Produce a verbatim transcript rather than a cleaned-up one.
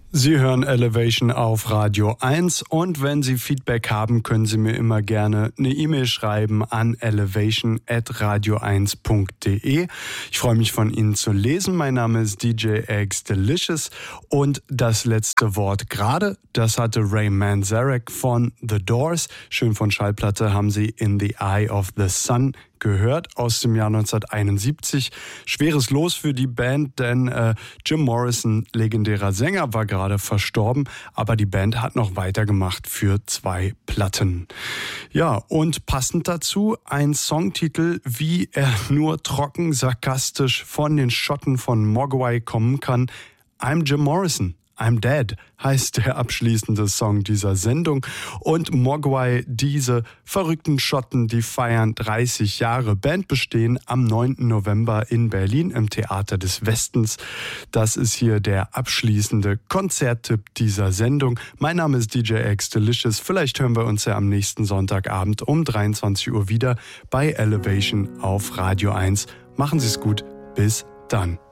Sie hören Elevation auf Radio eins und wenn Sie Feedback haben, können Sie mir immer gerne eine E-Mail schreiben an elevation at radio eins punkt de. Ich freue mich, von Ihnen zu lesen. Mein Name ist D J Eggs Delicious und das letzte Wort gerade, das hatte Ray Manzarek von The Doors. Schön von Schallplatte haben Sie In the Eye of the Sun gehört aus dem Jahr neunzehnhunderteinundsiebzig. Schweres Los für die Band, denn äh, Jim Morrison, legendärer Sänger, war gerade verstorben, aber die Band hat noch weitergemacht für zwei Platten. Ja, und passend dazu ein Songtitel, wie er nur trocken sarkastisch von den Schotten von Mogwai kommen kann. I'm Jim Morrison. I'm Dead heißt der abschließende Song dieser Sendung. Und Mogwai, diese verrückten Schotten, die feiern dreißig Jahre Bandbestehen am neunten November in Berlin im Theater des Westens. Das ist hier der abschließende Konzerttipp dieser Sendung. Mein Name ist D J Eggs Delicious. Vielleicht hören wir uns ja am nächsten Sonntagabend um dreiundzwanzig Uhr wieder bei Elevation auf Radio eins. Machen Sie es gut. Bis dann.